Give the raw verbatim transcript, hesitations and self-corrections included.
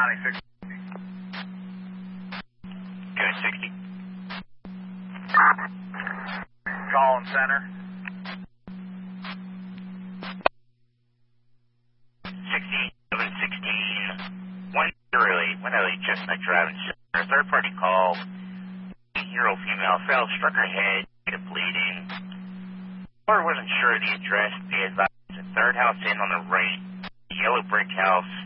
ninety-six. Good, sixty. Calling center. sixty, seven sixteen. One early, one early Chestnut Drive in Center. Third party call. Eight-year-old female fell, struck her head, due to bleeding. Or wasn't sure of the address. Be advised, the third house in on the right. Yellow brick house.